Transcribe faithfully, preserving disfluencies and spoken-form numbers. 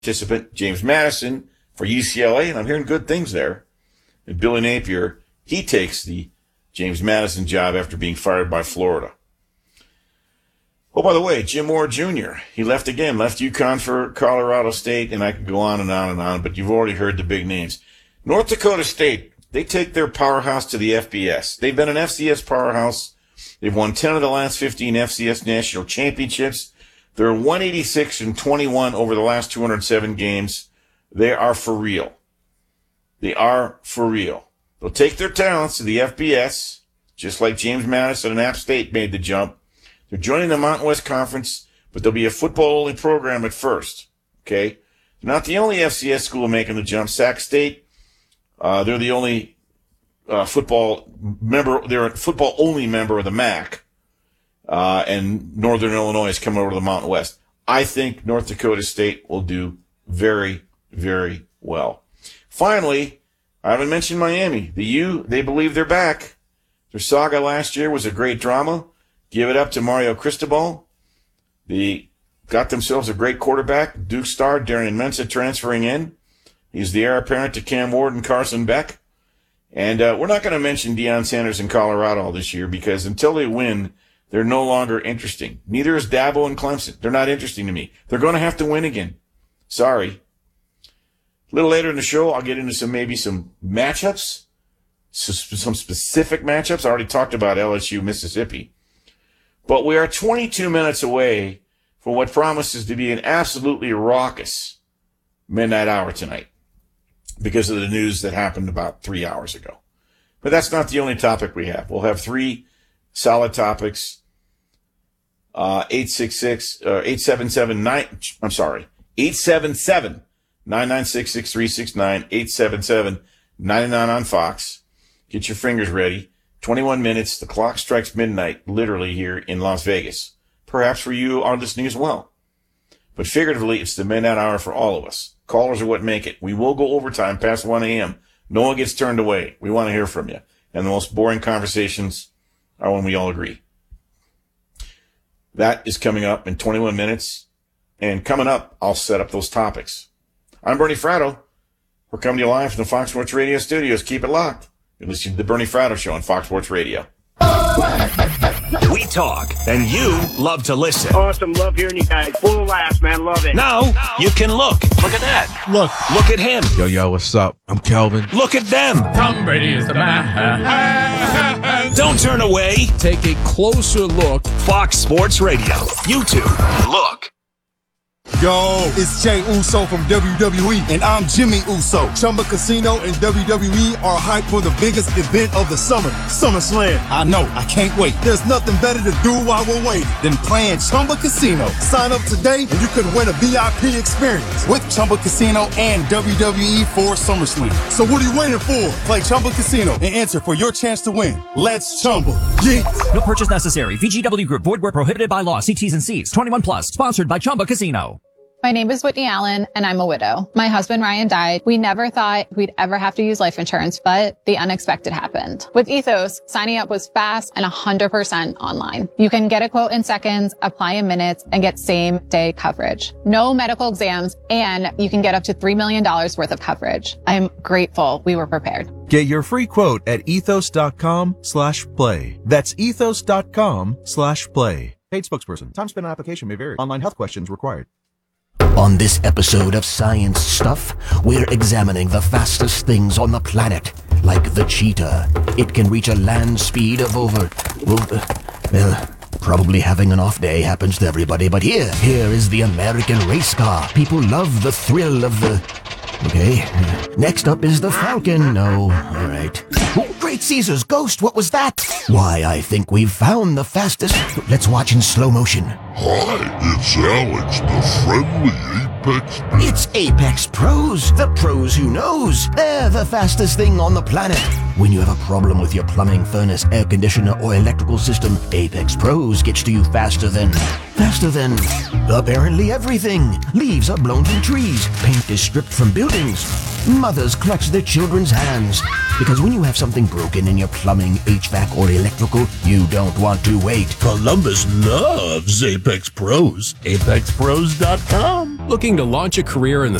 participant, James Madison, for U C L A, and I'm hearing good things there. And Billy Napier, he takes the James Madison job after being fired by Florida. Oh, by the way, Jim Moore Junior, he left again, left UConn for Colorado State, and I could go on and on and on, but you've already heard the big names. North Dakota State, they take their powerhouse to the F B S. They've been an F C S powerhouse. They've won ten of the last fifteen F C S national championships. They're one eighty-six and twenty-one over the last two hundred seven games. They are for real. They are for real. They'll take their talents to the F B S, just like James Madison and App State made the jump. They're joining the Mountain West Conference, but they'll be a football-only program at first, okay? They're not the only F C S school making the jump. Sac State, uh, they're the only uh, football member, they're a football-only member of the M A C, uh, and Northern Illinois is coming over to the Mountain West. I think North Dakota State will do very, very well. Finally, I haven't mentioned Miami. The U, they believe they're back. Their saga last year was a great drama. Give it up to Mario Cristobal. They got themselves a great quarterback, Duke star Darian Mensah transferring in. He's the heir apparent to Cam Ward and Carson Beck. And uh, we're not going to mention Deion Sanders in Colorado this year because until they win, they're no longer interesting. Neither is Dabo and Clemson. They're not interesting to me. They're going to have to win again. Sorry. A little later in the show, I'll get into some maybe some matchups, some specific matchups. I already talked about L S U, Mississippi. But we are twenty-two minutes away from what promises to be an absolutely raucous midnight hour tonight because of the news that happened about three hours ago. But that's not the only topic we have. We'll have three solid topics. Uh, eight six six, uh, eight seven seven nine, I'm sorry, eight seven seven, nine nine six, six three six nine, eight seven seven, nine nine on Fox. Get your fingers ready. twenty-one minutes. The clock strikes midnight, literally here in Las Vegas. Perhaps for you are listening as well. But figuratively, it's the midnight hour for all of us. Callers are what make it. We will go overtime past one a.m. No one gets turned away. We want to hear from you. And the most boring conversations are when we all agree. That is coming up in twenty-one minutes. And coming up, I'll set up those topics. I'm Bernie Fratto. We're coming to you live from the Fox Sports Radio studios. Keep it locked. You're listening to the Bernie Fratto Show on Fox Sports Radio. We talk, and you love to listen. Awesome. Love hearing you guys. Full of laughs, man. Love it. Now, you can look. Look at that. Look. Look at him. Yo, yo, what's up? I'm Kelvin. Look at them. Tom Brady is the man. Don't turn away. Take a closer look. Fox Sports Radio. YouTube. Look. Yo, it's Jay Uso from W W E, and I'm Jimmy Uso. Chumba Casino and W W E are hyped for the biggest event of the summer, SummerSlam. I know, I can't wait. There's nothing better to do while we're waiting than playing Chumba Casino. Sign up today, and you could win a V I P experience with Chumba Casino and W W E for SummerSlam. So what are you waiting for? Play Chumba Casino and enter for your chance to win. Let's Chumba. Yeah. No purchase necessary. V G W Group. Void where prohibited by law. See T's and C's. twenty-one plus. Sponsored by Chumba Casino. My name is Whitney Allen, and I'm a widow. My husband, Ryan, died. We never thought we'd ever have to use life insurance, but the unexpected happened. With Ethos, signing up was fast and one hundred percent online. You can get a quote in seconds, apply in minutes, and get same-day coverage. No medical exams, and you can get up to three million dollars worth of coverage. I'm grateful we were prepared. Get your free quote at ethos.com slash play. That's ethos.com slash play. Paid spokesperson. Time spent on application may vary. Online health questions required. On this episode of Science Stuff, we're examining the fastest things on the planet, like the cheetah. It can reach a land speed of over, over, well, probably having an off day happens to everybody, but here, here is the American race car. People love the thrill of the... Okay. Next up is the Falcon. No, all right. Oh, great Caesar's ghost, what was that? Why, I think we've found the fastest... Let's watch in slow motion. Hi, it's Alex, the friendly Apex... It's Apex Pros, the pros who knows. They're the fastest thing on the planet. When you have a problem with your plumbing, furnace, air conditioner, or electrical system, Apex Pros gets to you faster than... Faster than... apparently everything. Leaves are blown from trees. Paint is stripped from buildings. Mothers clutch their children's hands. Because when you have something broken in your plumbing, H V A C, or electrical, you don't want to wait. Columbus loves Apex Pros. Apex Pros dot com. Looking to launch a career in the